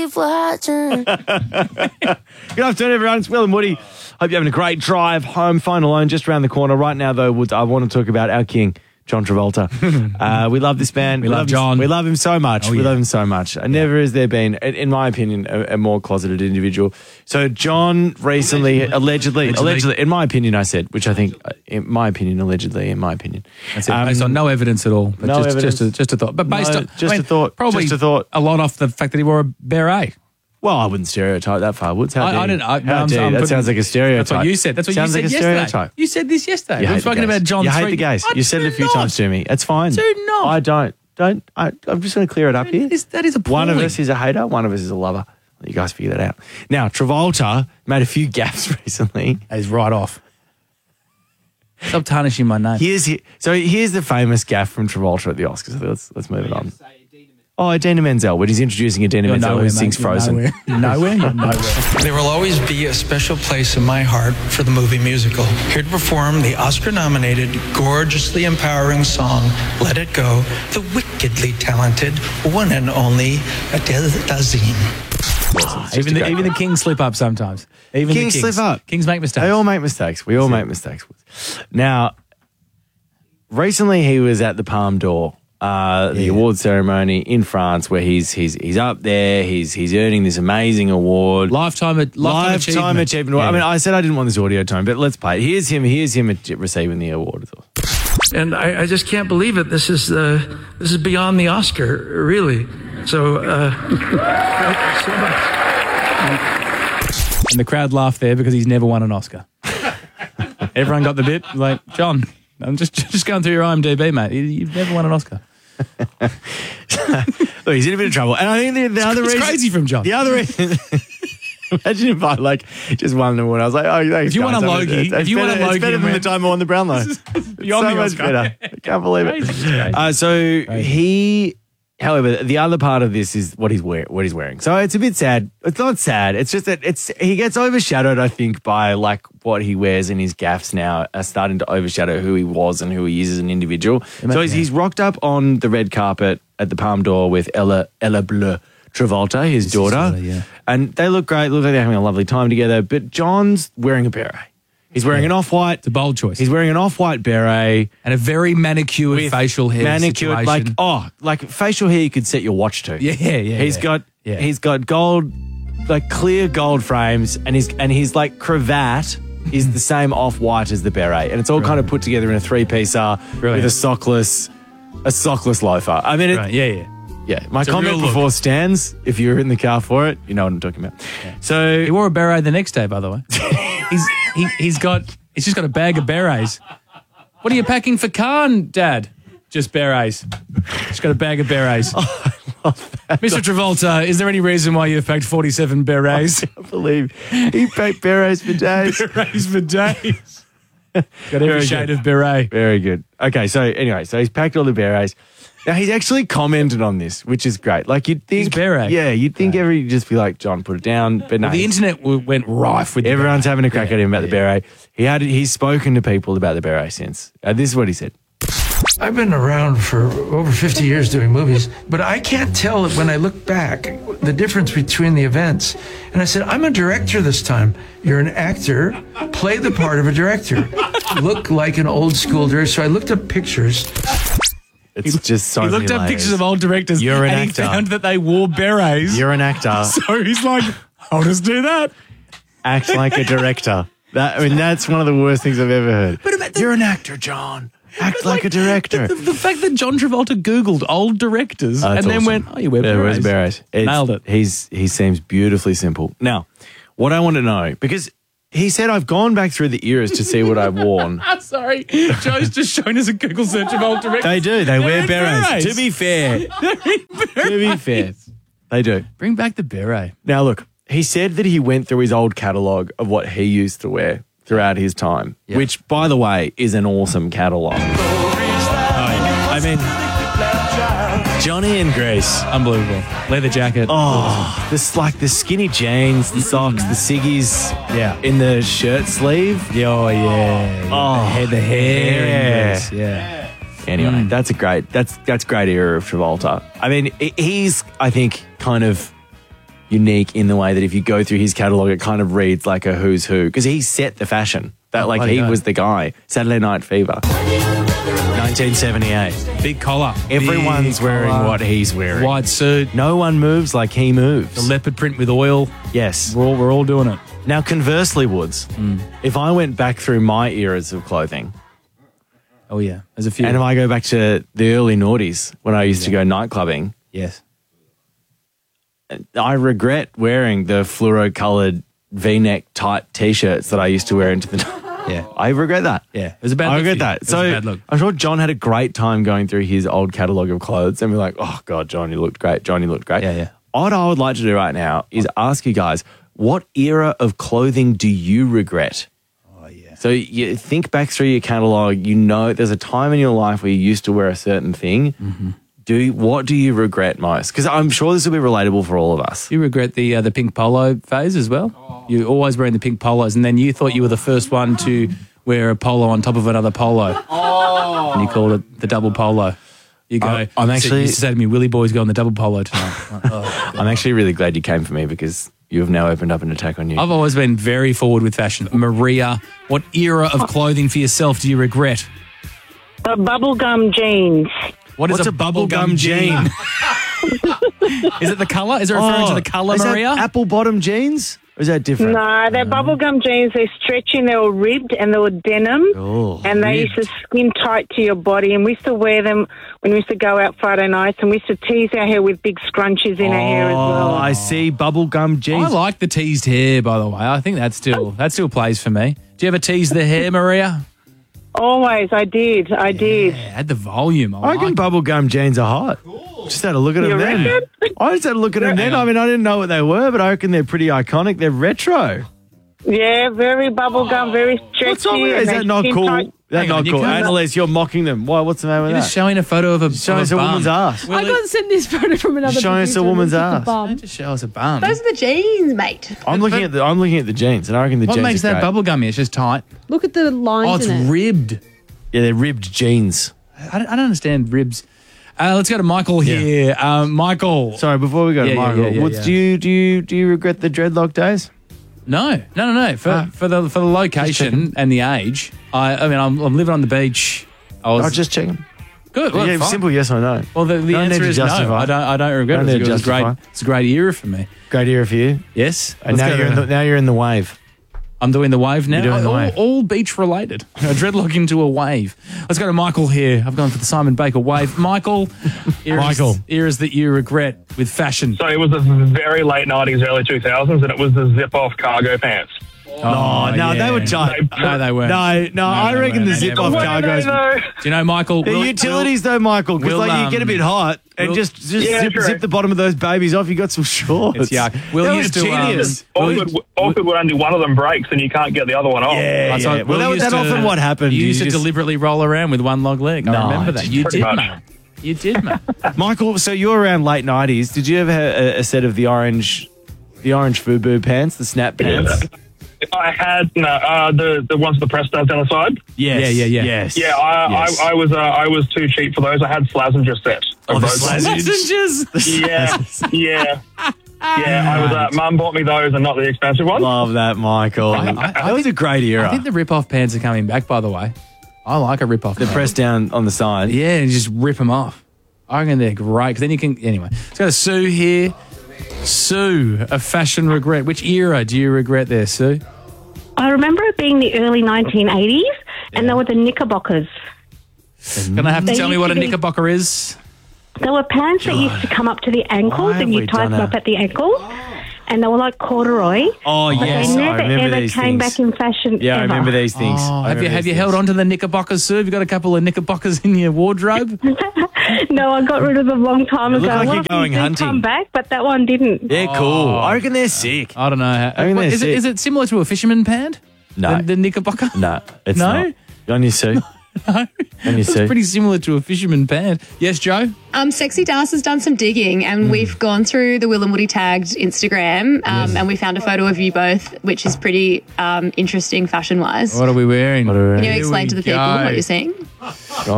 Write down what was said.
keep watching. Good afternoon, everyone. It's Will and Woody. Hope you're having a great drive home. Phone alone, just around the corner. Right now, though, Woods, I want to talk about our king, John Travolta. We love this man. We love John. We love him so much. We love him so much. Never has there been, in my opinion, a more closeted individual. So John recently, allegedly, in my opinion, I said, which I think, in my opinion, That's it. Based on no evidence at all. But no just a thought. But based on a thought. Probably just a thought. a lot off the fact that he wore a beret. Well, I wouldn't stereotype that far, Woods. How dare you? I'm That sounds like a stereotype. That's what you said. That's what sounds you said like a yesterday. stereotype. You said this yesterday. You We're hate the talking gays. about John. You hate the gays. You said it a few times to me. It's fine. Do not. I don't. I'm just going to clear it up here. That is appalling. One of us is a hater. One of us is a lover. You guys figure that out. Now, Travolta made a few gaffes recently. He's right off. Stop tarnishing my name. Here's the famous gaffe from Travolta at the Oscars. Let's move it on. Oh, Idina Menzel, when he's introducing Idina Menzel who sings Frozen. Nowhere. There will always be a special place in my heart for the movie musical. Here to perform the Oscar-nominated, gorgeously empowering song, Let It Go, the wickedly talented, one and only Adele Dazeem. Even the kings slip up sometimes. Even Kings the kings slip up. Kings make mistakes. They all make mistakes. We all make mistakes. Now, recently he was at the Palme d'Or, the award ceremony in France, where he's up there. He's earning this amazing award, Lifetime achievement. Yeah. I mean, I said I didn't want this audio tone, but let's play it. Here's him receiving the award. And I just can't believe it. This is beyond the Oscar, really. So, thank you so much. And the crowd laughed there because he's never won an Oscar. Everyone got the bit. Like, John, I'm just going through your IMDb, mate. You've never won an Oscar. Look, he's in a bit of trouble. And I think the other reason... It's crazy from John. The other reason... Imagine if I just won the award. I was like, oh, thanks. If you won a Logie, it's better than the time I won the Brownlow. Beyond so the much Oscar. better. I can't believe it. Crazy. However, the other part of this is what he's wearing. So it's a bit sad. It's not sad. It's just that he gets overshadowed, I think, by like what he wears in his gaffes now are starting to overshadow who he was and who he is as an individual. So he's rocked up on the red carpet at the Palme d'Or with Ella Bleu Travolta, his daughter. And they look great. Look like they're having a lovely time together. But John's wearing a beret. He's wearing an off-white. It's a bold choice. He's wearing an off-white beret. And a very manicured facial hair situation. like facial hair you could set your watch to. He's got gold, like clear gold frames, and his like cravat is the same off-white as the beret. And it's all kind of put together in a three-piecer with a sockless loafer. I mean, my comment before stands, if you're in the car for it, you know what I'm talking about. Yeah. So he wore a beret the next day, by the way. He's just got a bag of berets. What are you packing for Cannes, Dad? Just berets. Just got a bag of berets. Oh, I love that. Mr. Travolta, is there any reason why you've packed 47 berets? I can't believe he packed berets for days. Berets for days. Got every shade of beret. Very good. Okay, so anyway, he's packed all the berets. Now, he's actually commented on this, which is great. Like, you'd think... He's a beret. Yeah, you'd think you'd just be like, John, put it down. But no. The internet went rife with everyone's having a crack at him about the beret. He's spoken to people about the beret since. This is what he said. I've been around for over 50 years doing movies, but I can't tell when I look back the difference between the events. And I said, I'm a director this time. You're an actor. Play the part of a director. Look like an old school director. So I looked up pictures. It's just so He looked up pictures of old directors You're an and actor. he found that they wore berets. You're an actor. So he's like, I'll just do that. Act like a director. That's one of the worst things I've ever heard. You're an actor, John. Act like a director. The fact that John Travolta Googled old directors and then went, oh, you wear berets. berets. Nailed it. He seems beautifully simple. Now, what I want to know, because he said, I've gone back through the eras to see what I've worn. Sorry. Joe's just shown us a Google search of old directors. They do. They wear berets. To be fair. They do. Bring back the beret. Now, look, he said that he went through his old catalogue of what he used to wear throughout his time, which, by the way, is an awesome catalogue. I mean, Johnny and Grace. Unbelievable. Leather jacket. Oh, this like the skinny jeans, the socks, the ciggies in the shirt sleeve. Oh, yeah. Oh, the hair. Yeah. Anyway, that's great era of Travolta. I mean, he's, I think, kind of unique in the way that if you go through his catalogue, it kind of reads like a who's who because he set the fashion. That he was the guy. Saturday Night Fever, 1978. Big collar. Everyone's Big wearing collar. what he's wearing. White suit. No one moves like he moves. The leopard print with oil. Yes. We're all doing it. Now, conversely, Woods, if I went back through my eras of clothing, Oh, yeah. There's a few. and if I go back to the early noughties when I used to go night clubbing, Yes. I regret wearing the fluoro-coloured V-neck tight T-shirts that I used to wear into the night. Yeah. I regret that. Yeah. It was a bad I look. regret for you. that. It was So a bad look. I'm sure John had a great time going through his old catalogue of clothes and be like, oh, God, John, you looked great. John, you looked great. Yeah, yeah. What I would like to do right now is ask you guys, what era of clothing do you regret? Oh, yeah. So you think back through your catalogue, you know there's a time in your life where you used to wear a certain thing. Mm-hmm. What do you regret most? Because I'm sure this will be relatable for all of us. You regret the pink polo phase as well? You're always wearing the pink polos, and then you thought you were the first one to wear a polo on top of another polo. Oh. And you called it the double polo. You go, I'm you actually- used to say to me, Willie boy's going the double polo tonight. I'm like, oh. I'm actually really glad you came for me because you have now opened up an attack on you. I've always been very forward with fashion. Maria, what era of clothing for yourself do you regret? The bubblegum jeans. What's a bubblegum jean? Is it the colour? Is it referring to the colour, is that Maria? apple bottom jeans? Or is that different? No, they're bubblegum jeans. They're stretchy and they were ribbed and they were denim. Oh, and they used to skin tight to your body. And we used to wear them when we used to go out Friday nights. And we used to tease our hair with big scrunchies in our hair as well. I see bubblegum jeans. I like the teased hair, by the way. I think that still plays for me. Do you ever tease the hair, Maria? Always, I did. I did. Yeah, add the volume. I reckon bubblegum jeans are hot. Just had a look at them You then. reckon? I just had a look at them then. I mean, I didn't know what they were, but I reckon they're pretty iconic. They're retro. Yeah, very bubblegum, very stretchy. What's wrong with that? Is and that they not skin cool? tight. That's Hang on, not you cool. can't- Annalise, you're mocking them. Why? What's the matter with You're that? just showing a photo of a Showing us a bum. woman's ass. I got sent this photo from another. Showing us a producer. woman's Look at the ass. bum. Don't just show us a bum. Those are the jeans, mate. I'm looking at the jeans, and I reckon the What jeans makes are that great. bubblegummy? It's just tight. Look at the lines Oh, it's in it. ribbed. Yeah, they're ribbed jeans. I don't understand ribs. Let's go to Michael here. Michael. Sorry, before we go to Yeah, yeah, Michael, yeah, yeah, Woods, yeah. do you regret the dreadlock days? No. For the location and the age, I mean, I'm living on the beach. I'll just check them. Good. Well, Yeah, fine. simple yes or no. Well, the Don't answer need to is no. justify. I don't regret Don't it. need to It was great. justify. It's a great era for me. Great era for you. Yes. And Let's go to- now you're in the wave. I'm doing the wave now. You're doing the wave. All beach related. A dreadlock into a wave. Let's go to Michael here. I've gone for the Simon Baker wave. Michael, eras that you regret with fashion. So it was the very late 90s, early 2000s, and it was the zip-off cargo pants. Oh, no, they were tight. No, they weren't. No, I they reckon weren't. the They zip-off never were. cargos. No. Do you know, Michael? They're utilities though, Michael, because we'll, you get a bit hot and we'll- just Yeah, zip, true. zip the bottom of those babies off. You got some shorts. It's yuck. Will that used was to, genius. Awkward when only one of them breaks and you can't get the other one off. Yeah, That's yeah. what- Well, Will that used to- often what happened. You used to just- deliberately roll around with one long leg. I No, remember that. You pretty did, much. mate. You did, mate. Michael, so you're around late 90s. Did you ever have a set of the orange FUBU pants, the snap pants? I had the ones with the press studs down the side. Yes. Yeah. Yes. Yeah, Yes. I was too cheap for those. I had Slazenger sets. Oh, of the those ones. Slazengers. Yeah. Mum bought me those and not the expensive ones. Love that, Michael. that was a great era. I think the rip-off pants are coming back, by the way. I like a rip-off. the pant. press down on the side. Yeah, and just rip them off. I reckon they're great because then you can. Anyway, let's go to Sue here. Sue, a fashion regret. Which era do you regret there, Sue? I remember it being the early 1980s, and there were the knickerbockers. Gonna have to They tell me used what a to be- knickerbocker is. There were pants that used to come up to the ankles, Why and have you we tied done them a- up at the ankles, and they were like corduroy. Oh, But yes. they I never remember ever these came things. back in fashion. Yeah, I ever. remember these things. Oh, I have you remember these held things. on to the knickerbockers, Sue? Have you got a couple of knickerbockers in your wardrobe? No, I got rid of them a long time They ago. look like One you're of them going did hunting. come back, but that one didn't. They're cool. I reckon they're sick. I don't know. I think they're Is sick. it similar to a fisherman pant? No. The knickerbocker? No, it's No? not. On your Sue. No. On your It's Sue. pretty similar to a fisherman pant. Yes, Joe? Sexy Das has done some digging and we've gone through the Will and Woody tagged Instagram and we found a photo of you both, which is pretty interesting fashion-wise. What are we wearing? Can you Here explain we to the people go. what you're seeing?